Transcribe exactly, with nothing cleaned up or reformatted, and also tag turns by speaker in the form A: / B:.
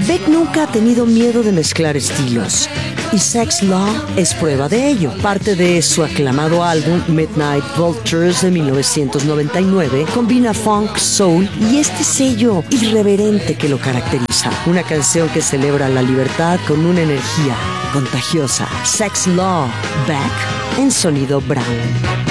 A: Beck nunca ha tenido miedo de mezclar estilos, y Sex Law es prueba de ello. Parte de su aclamado álbum Midnight Vultures de mil novecientos noventa y nueve combina funk, soul y este sello irreverente que lo caracteriza. Una canción que celebra la libertad con una energía contagiosa. Sex Law, Beck en Sonido Brown.